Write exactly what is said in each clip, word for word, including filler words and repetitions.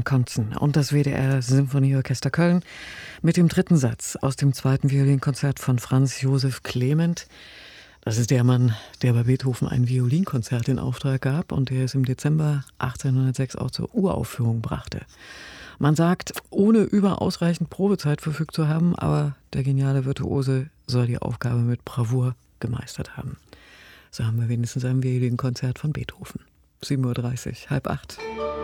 Stefan Konzen und das W D R Symphonieorchester Köln mit dem dritten Satz aus dem zweiten Violinkonzert von Franz Josef Clement. Das ist der Mann, der bei Beethoven ein Violinkonzert in Auftrag gab und der es im Dezember achtzehnhundertsechs auch zur Uraufführung brachte. Man sagt, ohne über ausreichend Probezeit verfügt zu haben, aber der geniale Virtuose soll die Aufgabe mit Bravour gemeistert haben. So haben wir wenigstens ein Violinkonzert von Beethoven. sieben Uhr dreißig, halb acht.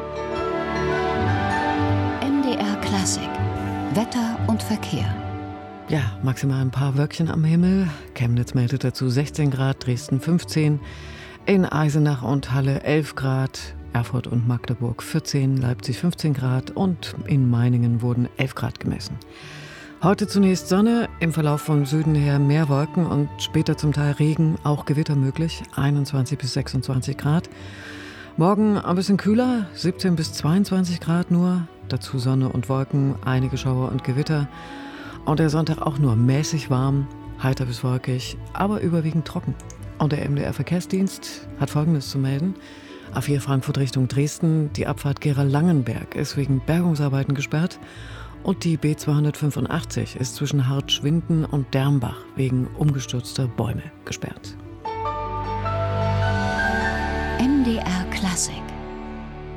M D R Klassik. Wetter und Verkehr. Ja, maximal ein paar Wölkchen am Himmel. Chemnitz meldet dazu sechzehn Grad, Dresden fünfzehn, in Eisenach und Halle elf Grad, Erfurt und Magdeburg vierzehn, Leipzig fünfzehn Grad und in Meiningen wurden elf Grad gemessen. Heute zunächst Sonne, im Verlauf vom Süden her mehr Wolken und später zum Teil Regen, auch Gewitter möglich, einundzwanzig bis sechsundzwanzig Grad. Morgen ein bisschen kühler, siebzehn bis zweiundzwanzig Grad nur, dazu Sonne und Wolken, einige Schauer und Gewitter. Und der Sonntag auch nur mäßig warm, heiter bis wolkig, aber überwiegend trocken. Und der M D R-Verkehrsdienst hat Folgendes zu melden. A vier Frankfurt Richtung Dresden, die Abfahrt Gera-Langenberg ist wegen Bergungsarbeiten gesperrt. Und die B zweihundertfünfundachtzig ist zwischen Hartschwinden und Dermbach wegen umgestürzter Bäume gesperrt. M D R Klassik.